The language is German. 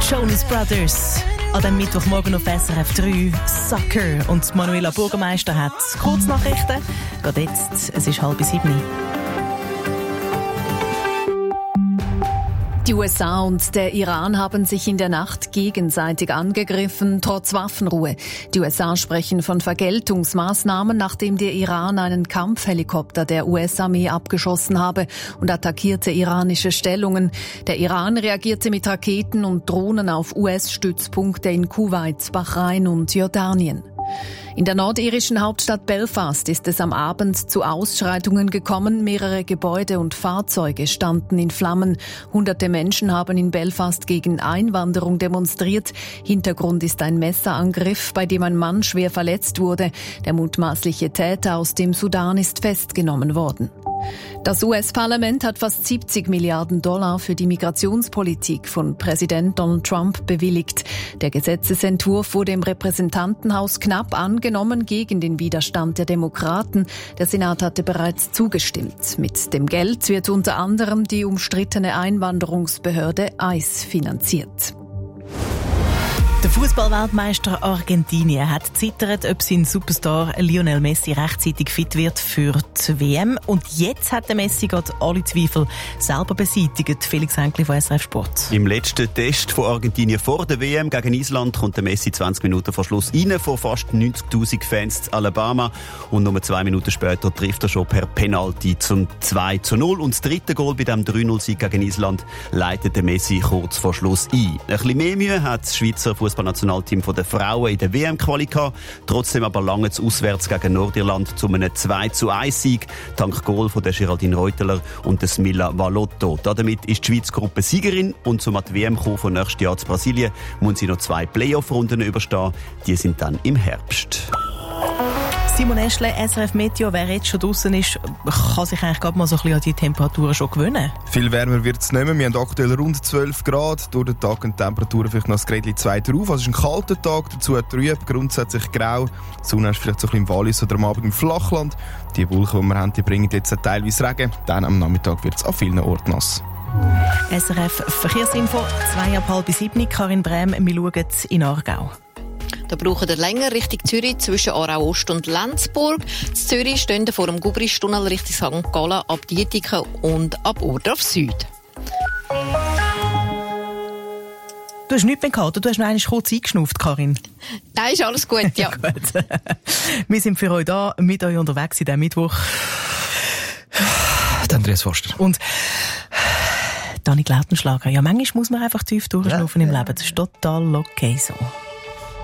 Jonas Brothers. An dem Mittwochmorgen auf SRF 3 Sucker und Manuela Bürgermeister hat Kurznachrichten. Gerade jetzt, es ist 6:30. Die USA und der Iran haben sich in der Nacht gegenseitig angegriffen, trotz Waffenruhe. Die USA sprechen von Vergeltungsmaßnahmen, nachdem der Iran einen Kampfhelikopter der US-Armee abgeschossen habe und attackierte iranische Stellungen. Der Iran reagierte mit Raketen und Drohnen auf US-Stützpunkte in Kuwait, Bahrain und Jordanien. In der nordirischen Hauptstadt Belfast ist es am Abend zu Ausschreitungen gekommen. Mehrere Gebäude und Fahrzeuge standen in Flammen. Hunderte Menschen haben in Belfast gegen Einwanderung demonstriert. Hintergrund ist ein Messerangriff, bei dem ein Mann schwer verletzt wurde. Der mutmaßliche Täter aus dem Sudan ist festgenommen worden. Das US-Parlament hat fast $70 Milliarden für die Migrationspolitik von Präsident Donald Trump bewilligt. Der Gesetzesentwurf wurde im Repräsentantenhaus knapp angenommen gegen den Widerstand der Demokraten. Der Senat hatte bereits zugestimmt. Mit dem Geld wird unter anderem die umstrittene Einwanderungsbehörde ICE finanziert. Der Fußballweltmeister Argentinien hat zittert, ob sein Superstar Lionel Messi rechtzeitig fit wird für die WM. Und jetzt hat der Messi gerade alle Zweifel selber beseitigt. Felix Henkli von SRF Sport. Im letzten Test von Argentinien vor der WM gegen Island kommt der Messi 20 Minuten vor Schluss rein, vor fast 90'000 Fans zu Alabama. Und nur 2 Minuten später trifft er schon per Penalty zum 2:0. Und das dritte Goal bei dem 3:0-Sieg gegen Island leitet der Messi kurz vor Schluss ein. Ein bisschen mehr Mühe hat das Schweizer Fußballnationalteam der Frauen in der WM-Quali gehabt. Trotzdem aber lange auswärts gegen Nordirland zu einem 2:1-Sieg, dank Goal von der Geraldine Reuteler und des Mila Valotto. Damit ist die Schweiz Gruppensiegerin und zum an die WM kommen von nächstes Jahr zu Brasilien muss sie noch 2 Playoff-Runden überstehen. Die sind dann im Herbst. Simon Eschle, SRF Meteo, wer jetzt schon draussen ist, kann sich eigentlich gerade mal so ein bisschen an die Temperaturen schon gewöhnen. Viel wärmer wird es nicht mehr. Wir haben aktuell rund 12 Grad. Durch den Tag gehen die Temperaturen vielleicht noch ein Gradchen weiter auf. Also es ist ein kalter Tag, dazu trüb, grundsätzlich grau. Die Sonne ist vielleicht so ein bisschen im Wallis oder am Abend im Flachland. Die Wolken, die wir haben, die bringen jetzt teilweise Regen. Dann am Nachmittag wird es an vielen Orten nass. SRF Verkehrsinfo, 6:30. Karin Brem, wir schauen in Aargau. Da brauchen wir länger Richtung Zürich zwischen Aarau Ost und Lenzburg. In Zürich stehen vor dem Gubristunnel Richtung St. Gallen ab Dietiken und ab Urdorf Süd. Du hast nichts mehr gehabt, oder? Du hast noch einmal kurz eingeschnauft, Karin. Nein, ist alles gut, ja. Gut. Wir sind für euch da, mit euch unterwegs in diesem Mittwoch. Andreas Forster. Und Dani Glautenschlager. Ja, manchmal muss man einfach tief durchschnaufen im Leben. Das ist total okay so.